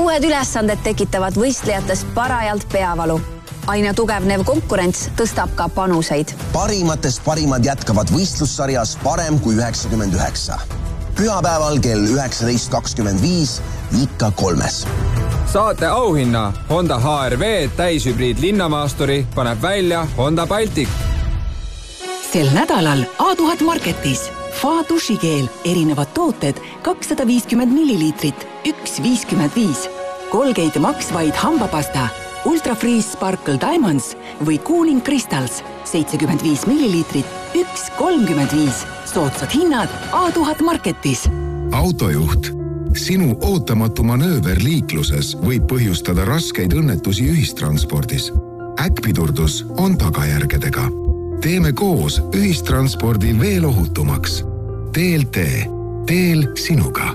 Uued ülesanded tekitavad võistlejates parajalt peavalu. Aina tugevnev konkurents tõstab ka panuseid. Parimatest parimad jätkavad võistlussarjas parem kui 99. Pühapäeval kell 19.25 ikka 3. Saate auhinna Honda HR-V täishübriid linnamaasturi paneb välja Honda Baltic. Sel nädalal A1000 Marketis Fa dušikeel, erinevad tooted 250 milliliitrit, 1,55. Colgate Max vaid hambapasta, Ultra Freeze Sparkle Diamonds või Cooling Crystals 75 milliliitrit, 1,35. Soodsad hinnad A1000 Marketis. Autojuht. Sinu ootamatu manööver liikluses võib põhjustada raskeid õnnetusi ühistranspordis. Äkkpidurdus on tagajärgedega. Teeme koos ühistranspordi veel ohutumaks. TLT. Teel sinuga.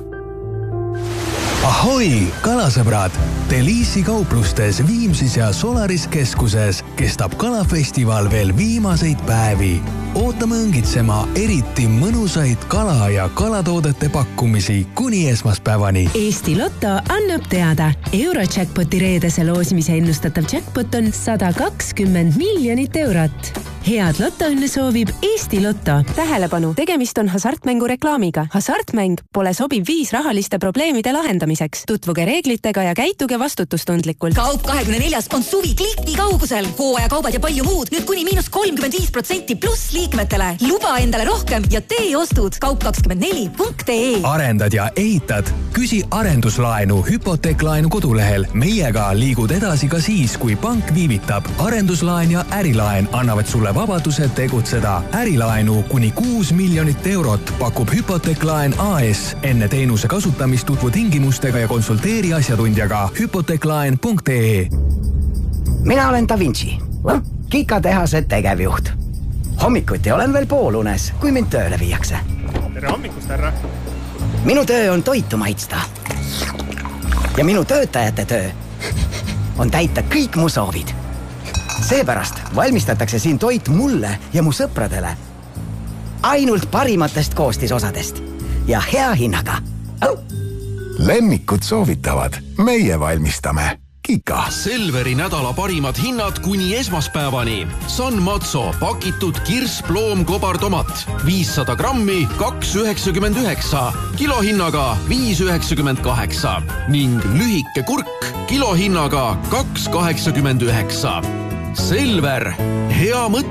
Ahoi, kalasõbrad! Deliisi kauplustes Viimsis ja Solaris keskuses kestab kalafestival veel viimaseid päevi. Ootame õngitsema eriti mõnusaid kala- ja kalatoodete pakkumisi kuni esmaspäevani. Eesti Lotto annab teada. Eurojackpoti reedese loosimise ennustatav jackpot on 120 miljonit eurot. Head lotoõnne soovib Eesti Lotto. Tähelepanu, tegemist on hasartmängu reklaamiga. Hasartmäng pole sobiv viis rahaliste probleemide lahendamiseks. Tutvuge reeglitega ja käituge vastutustundlikult. Kaup 24 on suvi kliki kaugusel. Hooajakaubad ja palju muud. Nüüd kuni -35% pluss liikmetele. Luba endale rohkem ja tee ostud. Kaup24.ee. Arendad ja ehitad? Küsi arenduslaenu hüpoteeklaenu kodulehel. Meiega liigud edasi ka siis, kui pank viivitab. Arenduslaen ja ärilaen annavad sulle vabaduse tegutseda. Ärilaenu kuni 6 miljonit eurot pakub Hüpoteeklaen AS. Enne teenuse kasutamist tutvu tingimustega ja konsulteeri asjatundjaga hüpoteeklaen.ee. Mina olen Da Vinci, Kikatehase tegevjuht. Hommikuti olen veel poolunes, kui mind tööle viiakse. Tere hommikust, härra! Minu töö on toitu maitsta. Ja minu töötajate töö on täita kõik mu soovid. Seepärast valmistatakse siin toit mulle ja mu sõpradele ainult parimatest koostisosadest ja hea hinnaga. Lemmikud soovitavad. Meie valmistame. Kika. Selveri nädala parimad hinnad kuni esmaspäevani. San Mazzo pakitud kirsploom kobartomat 500 grammi 2,99, kilohinnaga 5,98 ning lühike kurk kilohinnaga 2,89. Selver, hea mõte